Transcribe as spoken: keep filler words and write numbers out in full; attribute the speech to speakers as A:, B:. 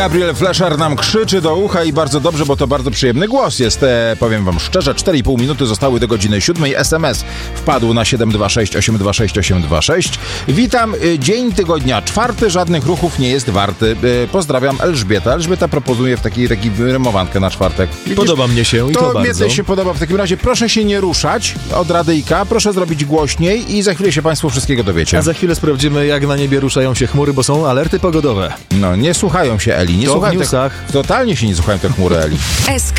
A: Gabriel Fleszer nam krzyczy do ucha i bardzo dobrze, bo to bardzo przyjemny głos jest. E, powiem wam szczerze, cztery i pół minuty zostały do godziny siódmej. S M S wpadł na siedem dwa sześć osiem dwa sześć osiem dwa sześć. Witam, e, dzień tygodnia czwarty, żadnych ruchów nie jest warty. E, pozdrawiam, Elżbieta. Elżbieta proponuje w takiej, takiej rymowankę na czwartek. Widzisz?
B: Podoba mnie się i to,
A: to
B: bardzo.
A: mnie też się podoba. W takim razie proszę się nie ruszać od radyjka, proszę zrobić głośniej i za chwilę się państwo wszystkiego dowiecie.
B: A za chwilę sprawdzimy, jak na niebie ruszają się chmury, bo są alerty pogodowe.
A: No, nie słuchają się Eli. Nie
B: To
A: słuchają
B: w newsach.
A: te, totalnie się nie słuchają te chmury Eli.
C: S K